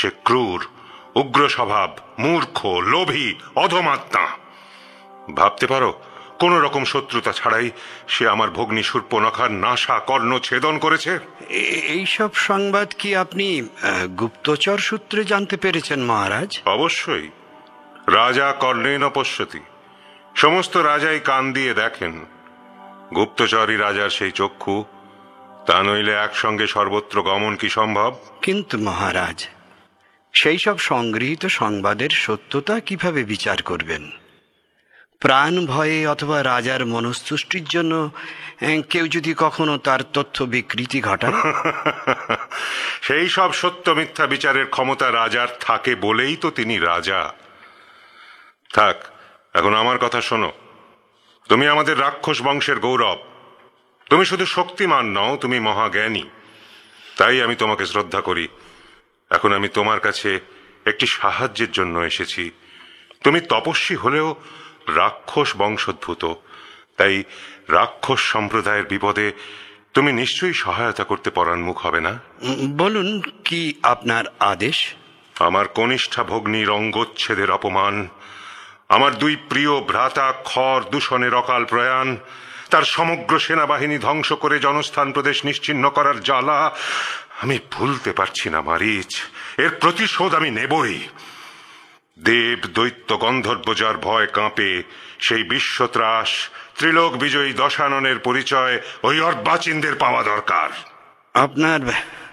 সে ক্রূর, উগ্র স্বভাব, মূর্খ, লোভী, অধমাত্মা। ভাবতে পারো, কোন রকম শত্রুতা ছাড়াই সে আমার ভগ্নী শূর্পণখার নাসা কর্ণ ছেদন করেছে। এইসব সংবাদ কি আপনি গুপ্তচর সূত্রে জানতে পেরেছেন মহারাজ? অবশ্যই। রাজা কর্ণেন পশ্যতি। সমস্ত রাজাই কান দিয়ে দেখেন। গুপ্তচরই রাজার সেই চক্ষু। তা নইলে একসঙ্গে সর্বত্র গমন কি সম্ভব? কিন্তু মহারাজ, সেই সব সংগৃহীত সংবাদের সত্যতা কিভাবে বিচার করবেন? প্রাণ ভয়ে অথবা রাজার মনস্তুষ্টির জন্য কেউ যদি কখনো তার তথ্য বিকৃতি ঘটায়? সেই সব সত্য মিথ্যা বিচারের ক্ষমতা রাজার থাকে বলেই তো তিনি রাজা। থাক, এখন আমার কথা শোনো। তুমি আমাদের রাক্ষস বংশের গৌরব। তুমি শুধু শক্তিমান নও, তুমি মহাজ্ঞানী। তাই আমি তোমাকে শ্রদ্ধা করি। এখন আমি তোমার কাছে একটি সাহায্যের জন্য এসেছি। তুমি তপস্বী হলেও রাক্ষস বংশোদ্ভূত, তাই রাক্ষস সম্প্রদায়ের বিপদে তুমি নিশ্চয়ই সহায়তা করতে পরান্মুখ হবে না? বলুন, কি আপনার আদেশ? আমার কনিষ্ঠা ভগ্নীর অঙ্গচ্ছেদের অপমান, আমার দুই প্রিয় ভ্রাতা খর দূষণের অকাল প্রয়াণ, তার সমগ্র সেনাবাহিনী ধ্বংস করে জনস্থান প্রদেশ নিশ্চিহ্ন করার জ্বালা আমি ভুলতে পারছি না মারীচ। এর প্রতিশোধ আমি নেবই। দেব দৈত্য গন্ধর্ব যার ভয় কাঁপে, সেই বিশ্বত্রাস ত্রিলোক বিজয়ী দশাননের পরিচয় ওই অর্বাচীনদের পাওয়া দরকার। আপনার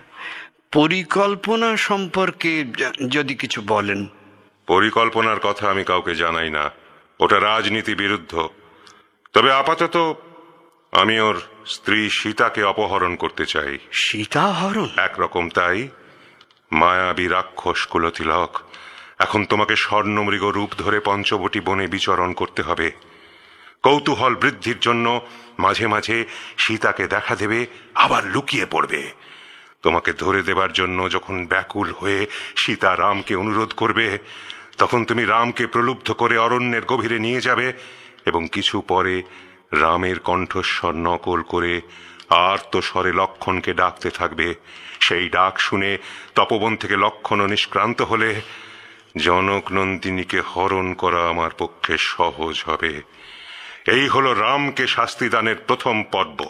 পরিকল্পনা সম্পর্কে যদি কিছু বলেন। পরিকল্পনার কথা আমি কাউকে জানাই না, ওটা রাজনীতি বিরুদ্ধ। তবে আপাতত আমি ওর স্ত্রী সীতাকে অপহরণ করতে চাই। সীতা হরণ? একরকম তাই। মায়াবী রাক্ষস কুলতিলক, এখন তোমাকে স্বর্ণমৃগ রূপ ধরে পঞ্চবটী বনে বিচরণ করতে হবে। কৌতূহল বৃদ্ধির জন্য মাঝে মাঝে সীতাকে দেখা দেবে, আবার লুকিয়ে পড়বে। তোমাকে ধরে দেবার জন্য যখন ব্যাকুল হয়ে সীতা রামকে অনুরোধ করবে, তখন তুমি রামকে প্রলুব্ধ করে অরণ্যের গভীরে নিয়ে যাবে এবং কিছু পরে রামের কণ্ঠস্বর নকল করে আর্ত স্বরে লক্ষণকে ডাকতে থাকবে। সেই ডাক শুনে তপবন থেকে লক্ষণ নিষ্ক্রান্ত হলে জনক নন্দিনীকে হরণ করা আমার পক্ষে সহজ হবে। এই হলো রামকে শাস্তিদানের প্রথম পর্ব।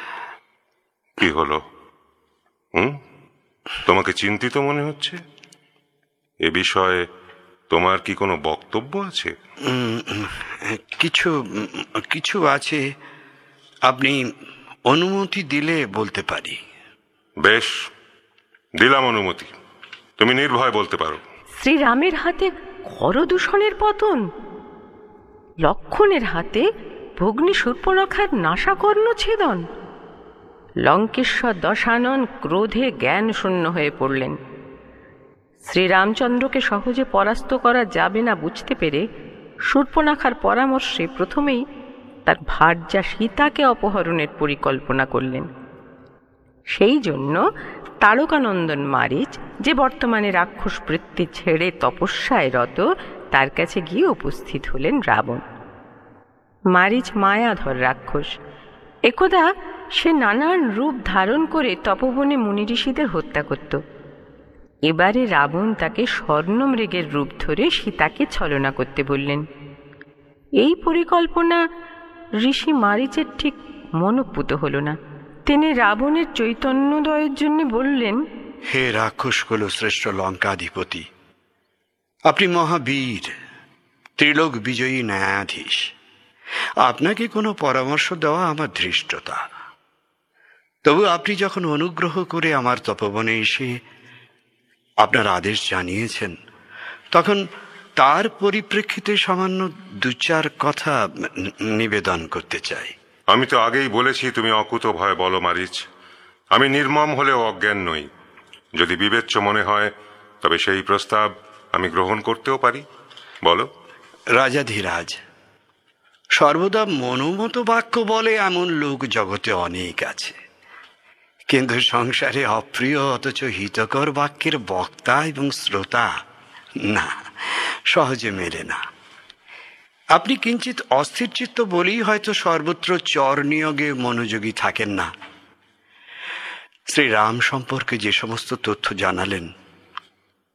কি হলো? তোমাকে চিন্তিত মনে হচ্ছে? এ বিষয়ে তোমার কি কোনো বক্তব্য আছে? কিছু কিছু আছে। আপনি অনুমতি দিলে বলতে পারি। বেশ, দিলাম অনুমতি। তুমি নির্ভয় বলতে পারো। শ্রীরামের হাতে খরদূষণের পতন, লক্ষণের হাতে ভগ্নী শূর্পণখার নাসাকর্ণ ছেদন। লঙ্কেশ্বর দশানন ক্রোধে জ্ঞান শূন্য হয়ে পড়লেন। শ্রীরামচন্দ্রকে সহজে পরাস্ত করা যাবে না বুঝতে পেরে শূর্পণখার পরামর্শে প্রথমেই তার ভার্যা সীতাকে অপহরণের পরিকল্পনা করলেন। সেই জন্য তারকানন্দন মারীচ, যে বর্তমানে রাক্ষস বৃত্তি ছেড়ে তপস্যায় রত, তার কাছে গিয়ে উপস্থিত হলেন রাবণ। মারীচ মায়াধর রাক্ষস। একদা সে নানান রূপ ধারণ করে তপবনে মুনি ঋষিদের হত্যা করত। এবারে রাবণ তাকে স্বর্ণমৃগের রূপ ধরে সীতাকে ছলনা করতে বললেন। এই পরিকল্পনা ঋষি মারীচের ঠিক মনোপুত হল না। তিনি রাবণের চৈতন্যদয়ের জন্য বললেন, হে রাক্ষস কুল শ্রেষ্ঠ লঙ্কাধিপতি, আপনি মহাবীর, ত্রিলোক বিজয়ী ন্যায়াধীশ। আপনাকে কোনো পরামর্শ দেওয়া আমার ধৃষ্টতা। তবু আপনি যখন অনুগ্রহ করে আমার তপবনে এসে আপনার আদেশ জানিয়েছেন, তখন তার পরিপ্রেক্ষিতে সামান্য দু চার কথা নিবেদন করতে চাই। আমি তো আগেই বলেছি, তুমি অকুত ভয় বলো মারীচ। আমি নির্মম হলেও অজ্ঞান নই। যদি বিবেচ্য মনে হয় তবে সেই প্রস্তাব আমি গ্রহণ করতেও পারি। বলো। রাজাধিরাজ, সর্বদা মনোমত বাক্য বলে এমন লোক জগতে অনেক আছে, কিন্তু সংসারে অপ্রিয় অথচ হিতকর বাক্যের বক্তা এবং শ্রোতা না, সহজে মেলে না। আপনি কিঞ্চিত অস্থির চিত্ত বলেই হয়তো সর্বত্র চর নিয়োগে মনোযোগী থাকেন না। শ্রীরাম সম্পর্কে যে সমস্ত তথ্য জানালেন,